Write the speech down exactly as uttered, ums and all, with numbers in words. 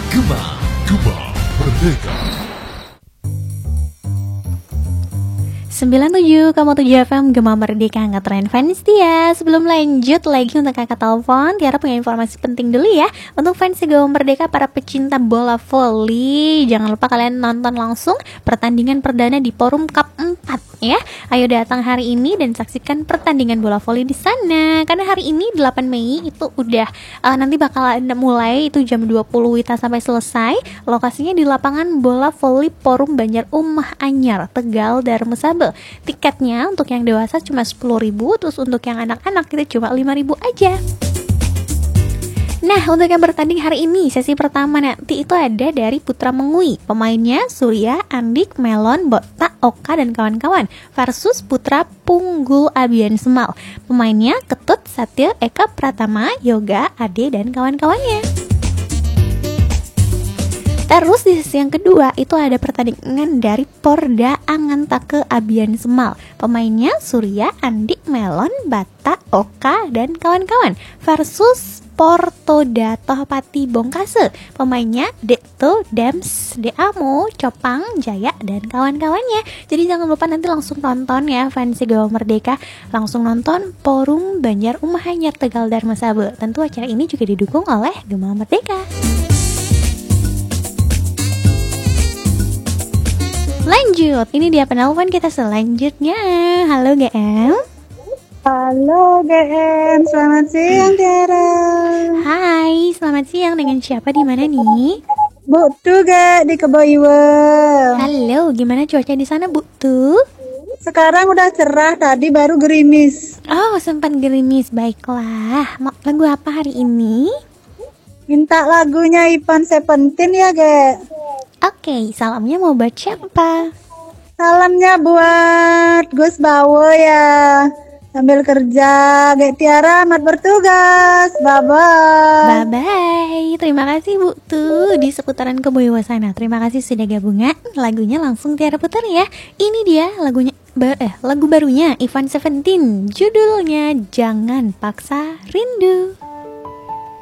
Gema, Gema Merdeka. sembilan puluh tujuh koma tujuh F M Gema Merdeka ngetren fans Tia. Sebelum lanjut lagi untuk kakak telepon, Tiara punya informasi penting dulu ya. Untuk fans Gema Merdeka, para pecinta bola voli, jangan lupa kalian nonton langsung pertandingan perdana di Forum Cup empat ya. Ayo datang hari ini dan saksikan pertandingan bola voli di sana. Karena hari ini delapan Mei itu udah uh, nanti bakal mulai itu jam dua puluh Wita sampai selesai. Lokasinya di lapangan bola voli Forum Banjar Umah Anyar, Tegal, Darmesabel. Tiketnya untuk yang dewasa cuma sepuluh ribu, terus untuk yang anak-anak itu cuma lima ribu aja. Nah, untuk yang bertanding hari ini, sesi pertama nanti itu ada dari Putra Mengui. Pemainnya Surya, Andik, Melon, Botak, Oka, dan kawan-kawan versus Putra Punggul Abian Semal. Pemainnya Ketut, Satya, Eka Pratama, Yoga, Ade, dan kawan-kawannya. Terus di sesi yang kedua itu ada pertandingan dari Porda Angantake Abian Semal. Pemainnya Surya, Andik, Melon, Bata, Oka, dan kawan-kawan versus Portoda Tohpati Bongkase. Pemainnya Dekto, Dems, Deamo, Copang, Jaya, dan kawan-kawannya. Jadi jangan lupa nanti langsung nonton ya fans Gema Merdeka. Langsung nonton Forum Banjar Umah Anyar, Tegal, Darmesabel. Tentu acara ini juga didukung oleh Gema Merdeka. Lanjut, ini dia penelpon kita selanjutnya. Halo G M. Halo G M, selamat siang Tiara. Hai, selamat siang. Dengan siapa di mana nih? Bu Tu gak di Keboiwe. Halo, gimana cuaca di sana Bu Tu? Sekarang udah cerah, tadi baru gerimis. Oh, sempat gerimis. Baiklah. Mau lagu apa hari ini? Minta lagunya Ivan Seventeen ya Ge. Oke, salamnya mau buat siapa? Salamnya buat Gus Bawo ya. Sambil kerja, Ge Tiara amat bertugas. Bye bye. Bye bye. Terima kasih Bu Tu di seputaran Keboiwa sana. Terima kasih sudah gabungan. Lagunya langsung Tiara putar ya. Ini dia lagunya ba- eh lagu barunya Ivan Seventeen. Judulnya Jangan Paksa Rindu.